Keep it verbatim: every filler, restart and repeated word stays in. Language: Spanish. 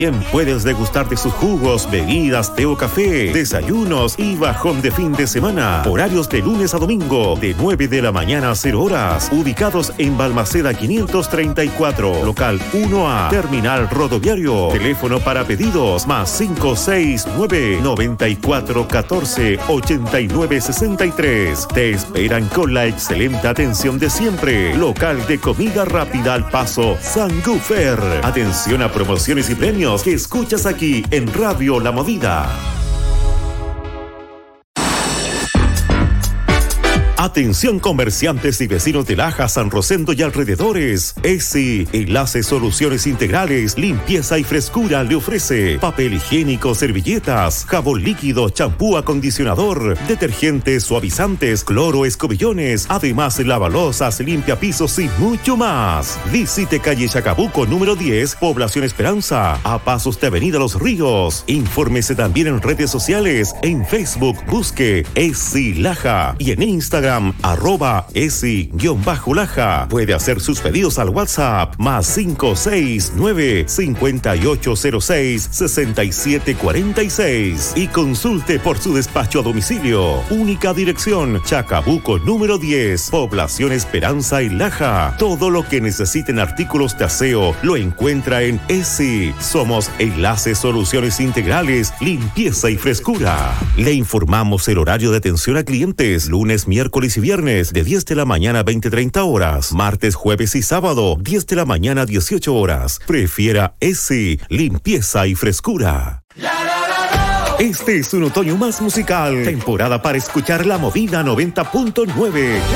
También puedes degustar de sus jugos, bebidas, té o café, desayunos y bajón de fin de semana. Horarios de lunes a domingo, de nueve de la mañana a cero horas. Ubicados en Balmaceda quinientos treinta y cuatro, local uno A, Terminal Rodoviario. Teléfono para pedidos, más cinco seis nueve, noventa y cuatro catorce, ochenta y nueve sesenta y tres. Te esperan con la excelente atención de siempre. Local de comida rápida al paso, Sangufer. Atención a promociones y premios que escuchas aquí en Radio La Movida. Atención comerciantes y vecinos de Laja, San Rosendo y alrededores. ESI, Enlace Soluciones Integrales, limpieza y frescura le ofrece papel higiénico, servilletas, jabón líquido, champú acondicionador, detergentes, suavizantes, cloro, escobillones, además lavalosas, limpia pisos y mucho más. Visite calle Chacabuco número diez, Población Esperanza, a pasos de Avenida Los Ríos. Infórmese también en redes sociales, en Facebook busque ESI Laja y en Instagram arroba esi-laja. Puede hacer sus pedidos al WhatsApp más cinco seis nueve, cinco ocho cero seis, seis siete cuatro seis y consulte por su despacho a domicilio. Única dirección, Chacabuco número diez, Población Esperanza y Laja. Todo lo que necesiten artículos de aseo lo encuentra en ESI. Somos Enlace Soluciones Integrales, limpieza y frescura. Le informamos el horario de atención a clientes, lunes, miércoles y viernes de diez de la mañana a veinte treinta horas, martes, jueves y sábado diez de la mañana a dieciocho horas. Prefiera ESI, limpieza y frescura. Este es un otoño más musical, temporada para escuchar La Movida noventa punto nueve.